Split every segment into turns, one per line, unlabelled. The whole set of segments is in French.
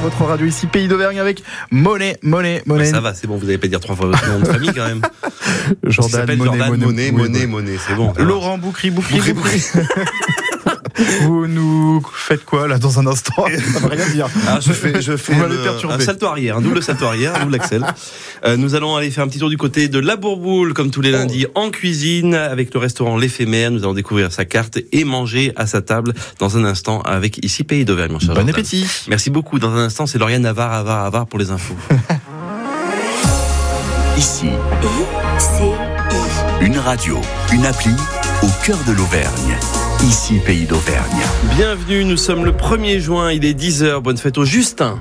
votre radio ici, Pays d'Auvergne, avec Monet.
Ouais, ça va, c'est bon, vous n'allez pas dire 3 fois votre nom de famille quand même.
Jordan
Monet, c'est bon.
Laurent Boukri. Vous nous faites quoi là dans un instant? Ça va rien dire.
Je fais un salto arrière, un double salto arrière, un double axel. Nous allons aller faire un petit tour du côté de La Bourboule, comme tous les lundis, en cuisine, avec le restaurant L'Éphémère. Nous allons découvrir sa carte et manger à sa table dans un instant avec ici Pays d'Auvergne, mon cher Jordan.
Bon appétit.
Merci beaucoup. Dans un instant, c'est Lauriane Navarre pour les infos.
Ici, une radio, une appli au cœur de l'Auvergne. Ici, Pays d'Auvergne.
Bienvenue, nous sommes le 1er juin, il est 10h. Bonne fête au Justin.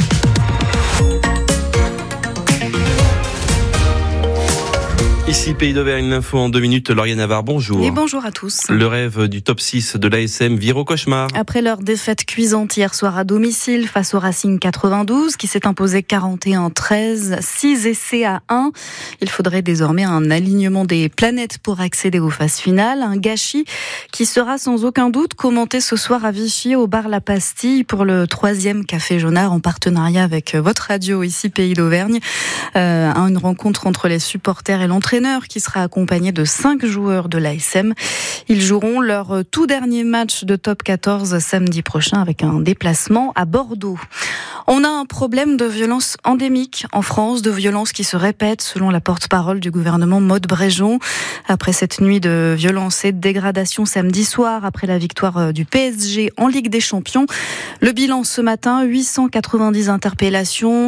Ici, Pays d'Auvergne, l'info en 2 minutes. Lauriane Navarre, bonjour.
Et bonjour à tous.
Le rêve du top 6 de l'ASM vire au cauchemar.
Après leur défaite cuisante hier soir à domicile face au Racing 92, qui s'est imposé 41-13, 6 essais à 1, il faudrait désormais un alignement des planètes pour accéder aux phases finales. Un gâchis qui sera sans aucun doute commenté ce soir à Vichy au bar La Pastille pour le 3e Café Jaunard en partenariat avec votre radio ici, Pays d'Auvergne. Une rencontre entre les supporters et l'entraîneur qui sera accompagné de 5 joueurs de l'ASM. Ils joueront leur tout dernier match de top 14 samedi prochain avec un déplacement à Bordeaux. On a un problème de violence endémique en France, de violence qui se répète selon la porte-parole du gouvernement Maud Bréjon. Après cette nuit de violence et de dégradation samedi soir, après la victoire du PSG en Ligue des Champions, le bilan ce matin, 890 interpellations,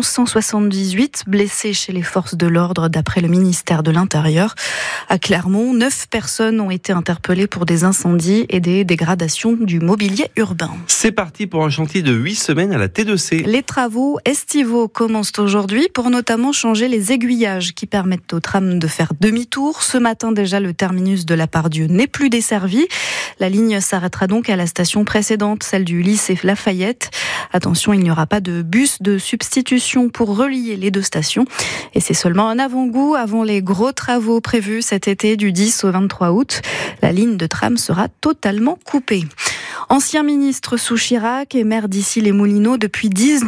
178 blessés chez les forces de l'ordre d'après le ministère de l'Intérieur. À Clermont, 9 personnes ont été interpellées pour des incendies et des dégradations du mobilier urbain.
C'est parti pour un chantier de 8 semaines à la T2C.
Les travaux estivaux commencent aujourd'hui pour notamment changer les aiguillages qui permettent aux trams de faire demi-tour. Ce matin déjà, le terminus de la Pardieu n'est plus desservi. La ligne s'arrêtera donc à la station précédente, celle du lycée Lafayette. Attention, il n'y aura pas de bus de substitution pour relier les 2 stations. Et c'est seulement un avant-goût avant les gros travaux prévus cet été du 10 au 23 août. La ligne de tram sera totalement coupée. Ancien ministre sous Chirac et maire d'Issy-les-Moulineaux depuis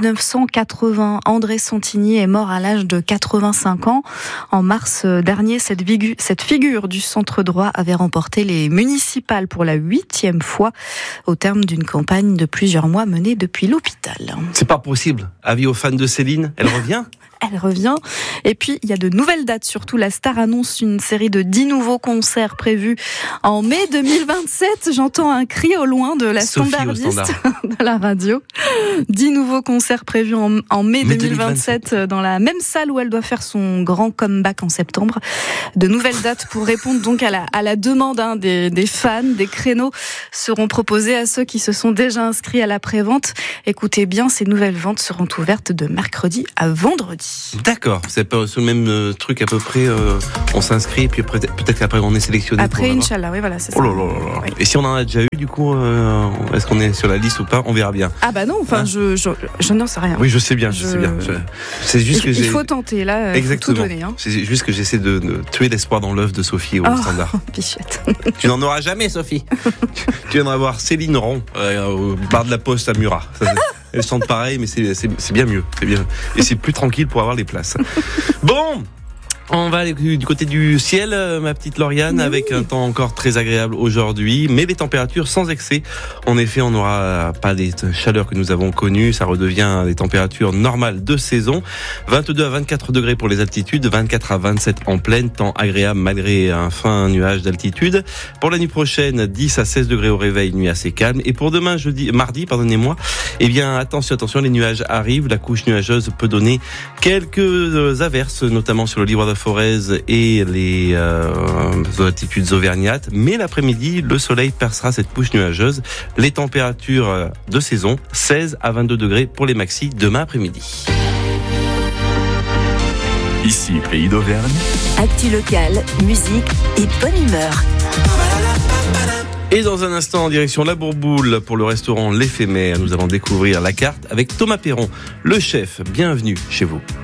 1980, André Santini est mort à l'âge de 85 ans. En mars dernier, cette figure du centre droit avait remporté les municipales pour la 8e fois au terme d'une campagne de plusieurs mois menée depuis l'hôpital.
C'est pas possible. Avis aux fans de Céline, elle revient ?
Elle revient. Et puis, il y a de nouvelles dates. Surtout, la star annonce une série de 10 nouveaux concerts prévus en mai 2027. J'entends un cri au loin de la standardiste de la radio. 10 nouveaux concerts prévus en mai 2027 dans la même salle où elle doit faire son grand comeback en septembre. De nouvelles dates pour répondre donc à la demande des fans. Des créneaux seront proposés à ceux qui se sont déjà inscrits à la prévente. Écoutez bien, ces nouvelles ventes seront ouvertes de mercredi à vendredi.
D'accord, c'est pas le même truc à peu près. On s'inscrit et puis peut-être qu'après on est sélectionné.
Après, Inch'Allah, oui, voilà, c'est ça.
Oh là là là. Oui. Et si on en a déjà eu, du coup, est-ce qu'on est sur la liste ou pas? On verra bien.
Ah bah non, enfin, je n'en sais rien.
Oui, je sais bien, je sais bien. C'est juste que
il faut tenter, là.
Exactement.
Faut tout donner, hein.
C'est juste que j'essaie de tuer l'espoir dans l'œuf de Sophie au standard.
Pichette.
Tu n'en auras jamais, Sophie. Tu viendras voir Céline Ron au bar de la Poste à Murat. Elles chantent pareil, mais c'est bien mieux. C'est bien. Et c'est plus tranquille pour avoir les places. Bon, on va aller du côté du ciel, ma petite Lauriane, avec un temps encore très agréable aujourd'hui, mais des températures sans excès. En effet, on n'aura pas des chaleurs que nous avons connues, ça redevient des températures normales de saison. 22 à 24 degrés pour les altitudes, 24 à 27 en plaine, temps agréable malgré un fin nuage d'altitude. Pour la nuit prochaine, 10 à 16 degrés au réveil, nuit assez calme. Et pour demain, mardi, eh bien, attention, les nuages arrivent, la couche nuageuse peut donner quelques averses, notamment sur le Livre de Forez et les altitudes auvergnates, mais l'après-midi, le soleil percera cette couche nuageuse. Les températures de saison, 16 à 22 degrés pour les maxis demain après-midi.
Ici, Pays d'Auvergne.
Actu locale, musique et bonne humeur.
Et dans un instant, en direction La Bourboule pour le restaurant L'Éphémère, nous allons découvrir la carte avec Thomas Perron, le chef. Bienvenue chez vous.